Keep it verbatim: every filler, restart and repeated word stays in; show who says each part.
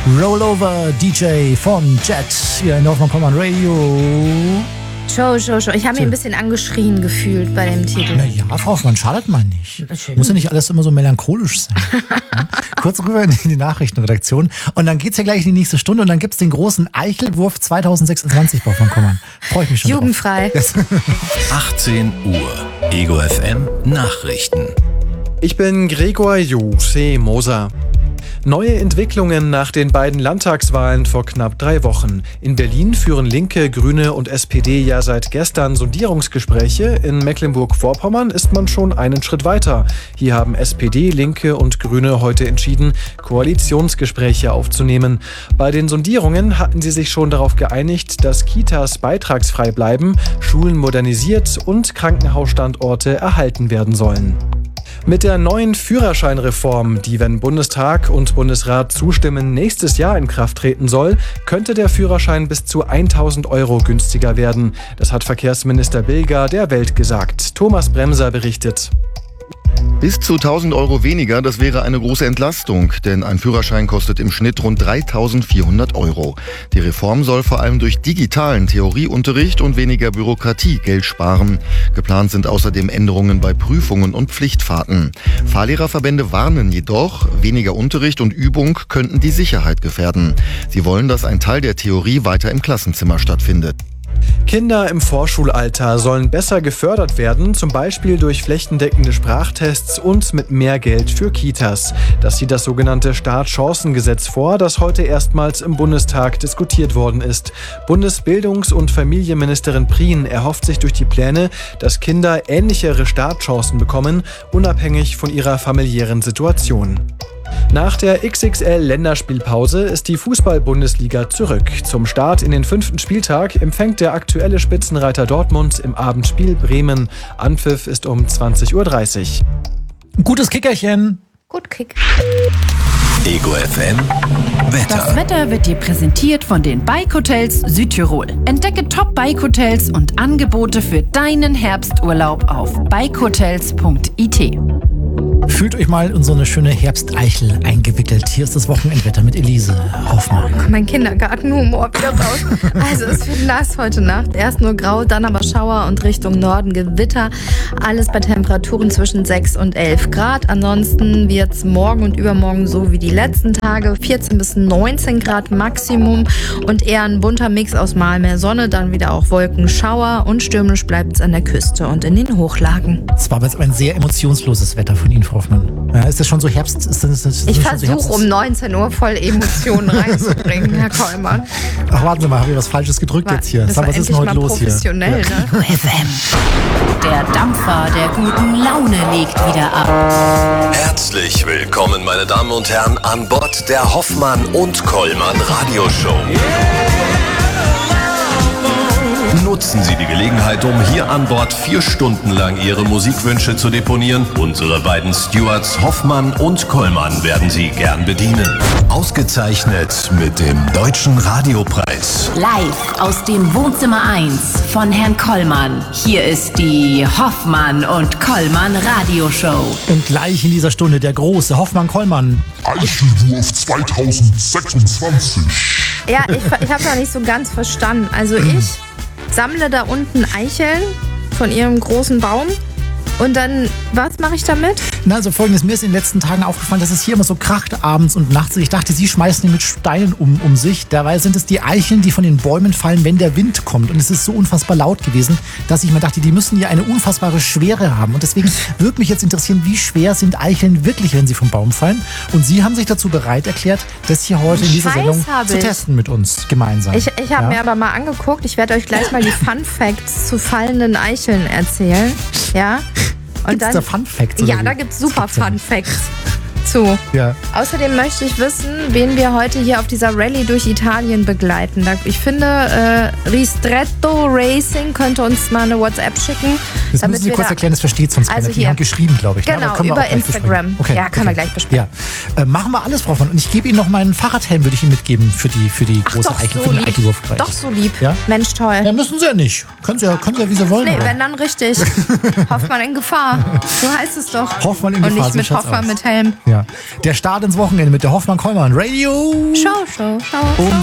Speaker 1: Rollover D J von Jet hier in Hoffmann Kommand Radio.
Speaker 2: Show, Show, Show. Ich habe mich ein bisschen angeschrien gefühlt bei dem Titel.
Speaker 1: Naja, Frau Hoffmann, schadet mal nicht. Muss ja nicht alles immer so melancholisch sein. Ja? Kurz rüber in die Nachrichtenredaktion. Und dann geht's ja gleich in die nächste Stunde und dann gibt's den großen Eichelwurf zwanzig sechsundzwanzig bei Hoffmann Kommand. Freue ich mich schon
Speaker 2: Jugendfrei.
Speaker 1: Yes.
Speaker 3: achtzehn Uhr. Ego F M Nachrichten.
Speaker 4: Ich bin Gregor Jose Moser. Neue Entwicklungen nach den beiden Landtagswahlen vor knapp drei Wochen. In Berlin führen Linke, Grüne und S P D ja seit gestern Sondierungsgespräche. In Mecklenburg-Vorpommern ist man schon einen Schritt weiter. Hier haben S P D, Linke und Grüne heute entschieden, Koalitionsgespräche aufzunehmen. Bei den Sondierungen hatten sie sich schon darauf geeinigt, dass Kitas beitragsfrei bleiben, Schulen modernisiert und Krankenhausstandorte erhalten werden sollen. Mit der neuen Führerscheinreform, die, wenn Bundestag und Bundesrat zustimmen, nächstes Jahr in Kraft treten soll, könnte der Führerschein bis zu tausend Euro günstiger werden. Das hat Verkehrsminister Bilger der Welt gesagt. Thomas Bremser berichtet.
Speaker 5: Bis zu tausend Euro weniger, das wäre eine große Entlastung, denn ein Führerschein kostet im Schnitt rund dreitausendvierhundert Euro. Die Reform soll vor allem durch digitalen Theorieunterricht und weniger Bürokratie Geld sparen. Geplant sind außerdem Änderungen bei Prüfungen und Pflichtfahrten. Fahrlehrerverbände warnen jedoch, weniger Unterricht und Übung könnten die Sicherheit gefährden. Sie wollen, dass ein Teil der Theorie weiter im Klassenzimmer stattfindet.
Speaker 4: Kinder im Vorschulalter sollen besser gefördert werden, zum Beispiel durch flächendeckende Sprachtests und mit mehr Geld für Kitas. Das sieht das sogenannte Startchancengesetz vor, das heute erstmals im Bundestag diskutiert worden ist. Bundesbildungs- und Familienministerin Prien erhofft sich durch die Pläne, dass Kinder ähnlichere Startchancen bekommen, unabhängig von ihrer familiären Situation. Nach der X X L-Länderspielpause ist die Fußball-Bundesliga zurück. Zum Start in den fünften Spieltag empfängt der aktuelle Spitzenreiter Dortmund im Abendspiel Bremen. Anpfiff ist um zwanzig Uhr dreißig.
Speaker 1: Gutes Kickerchen.
Speaker 2: Gut Kick.
Speaker 3: Ego F M Wetter.
Speaker 6: Das Wetter wird dir präsentiert von den Bike Hotels Südtirol. Entdecke Top Bike Hotels und Angebote für deinen Herbsturlaub auf bike hotels punkt i t.
Speaker 1: Fühlt euch mal in so eine schöne Herbsteichel eingewickelt. Hier ist das Wochenendwetter mit Elise Hoffmann.
Speaker 2: Mein Kindergartenhumor wieder raus. Also es wird nass heute Nacht. Erst nur grau, dann aber Schauer und Richtung Norden Gewitter. Alles bei Temperaturen zwischen sechs und elf Grad. Ansonsten wird es morgen und übermorgen so wie die letzten Tage. vierzehn bis neunzehn Grad Maximum und eher ein bunter Mix aus mal mehr Sonne, dann wieder auch Wolken, Schauer und stürmisch bleibt es an der Küste und in den Hochlagen.
Speaker 1: Es war aber jetzt ein sehr emotionsloses Wetter von Ihnen, Frau Hoffmann. Ja, ist das schon so Herbst? Ist das, ist das
Speaker 2: ich
Speaker 1: versuche
Speaker 2: so um neunzehn Uhr voll Emotionen reinzubringen, Herr Kollmann.
Speaker 1: Ach, warten Sie mal, habe ich was Falsches gedrückt
Speaker 2: war,
Speaker 1: jetzt hier?
Speaker 2: Das
Speaker 1: Sag,
Speaker 2: war
Speaker 1: was ist denn heute los hier?
Speaker 2: Professionell,
Speaker 1: ja.
Speaker 2: ne?
Speaker 6: F M. Der Dampfer der guten Laune legt wieder ab.
Speaker 3: Herzlich willkommen, meine Damen und Herren, an Bord der Hoffmann und Kollmann Radioshow. Nutzen Sie die Gelegenheit, um hier an Bord vier Stunden lang Ihre Musikwünsche zu deponieren. Unsere beiden Stewards Hoffmann und Kollmann werden Sie gern bedienen. Ausgezeichnet mit dem Deutschen Radiopreis.
Speaker 6: Live aus dem Wohnzimmer eins von Herrn Kollmann. Hier ist die Hoffmann und Kollmann Radioshow.
Speaker 1: Und gleich in dieser Stunde der große Hoffmann-Kollmann.
Speaker 7: Eichelwurf zwanzig sechsundzwanzig.
Speaker 2: Ja, ich, ich habe noch nicht so ganz verstanden. Also ich sammle da unten Eicheln von ihrem großen Baum. Und dann, was mache ich damit?
Speaker 1: Na, also folgendes, mir ist in den letzten Tagen aufgefallen, dass es hier immer so kracht abends und nachts. Ich dachte, Sie schmeißen die mit Steinen um, um sich. Dabei sind es die Eicheln, die von den Bäumen fallen, wenn der Wind kommt. Und es ist so unfassbar laut gewesen, dass ich mir dachte, die müssen ja eine unfassbare Schwere haben. Und deswegen würde mich jetzt interessieren, wie schwer sind Eicheln wirklich, wenn sie vom Baum fallen? Und Sie haben sich dazu bereit erklärt, das hier heute in dieser Sendung zu testen mit uns gemeinsam.
Speaker 2: Ich, ich habe ja? mir aber mal angeguckt, ich werde euch gleich mal die Fun Facts zu fallenden Eicheln erzählen. Ja?
Speaker 1: Gibt es da Fun Facts?
Speaker 2: Ja, da gibt es super Fun Facts zu.
Speaker 1: Ja.
Speaker 2: Außerdem möchte ich wissen, wen wir heute hier auf dieser Rallye durch Italien begleiten. Ich finde, äh, Ristretto Racing könnte uns mal eine WhatsApp schicken.
Speaker 1: Das müssen Sie kurz da erklären, das versteht sonst keiner.
Speaker 2: Also
Speaker 1: Die haben geschrieben, glaube ich.
Speaker 2: Genau,
Speaker 1: ne?
Speaker 2: über Instagram.
Speaker 1: Okay,
Speaker 2: ja, können
Speaker 1: okay.
Speaker 2: wir gleich besprechen.
Speaker 1: Ja. Äh, machen wir alles, Frau Hoffmann. Und ich gebe Ihnen noch meinen Fahrradhelm, würde ich Ihnen mitgeben für die, für die
Speaker 2: Ach,
Speaker 1: große
Speaker 2: doch,
Speaker 1: Eichel,
Speaker 2: so
Speaker 1: für den
Speaker 2: lieb.
Speaker 1: Eichelwurfpreis.
Speaker 2: Doch so lieb.
Speaker 1: Ja?
Speaker 2: Mensch, toll.
Speaker 1: Ja, müssen Sie ja nicht. Können Sie ja, können Sie ja wie Sie wollen.
Speaker 2: Nee,
Speaker 1: oder?
Speaker 2: wenn dann richtig. Hoffmann in Gefahr. So heißt es doch.
Speaker 1: Hoffmann in
Speaker 2: Und
Speaker 1: Gefahr.
Speaker 2: nicht
Speaker 1: so
Speaker 2: mit
Speaker 1: schaut's
Speaker 2: Hoffmann
Speaker 1: aus.
Speaker 2: mit Helm.
Speaker 1: Ja. Ja. Der Start ins Wochenende mit der Hoffmann-Kollmann Radio.
Speaker 2: Show, Show, Show.
Speaker 1: Um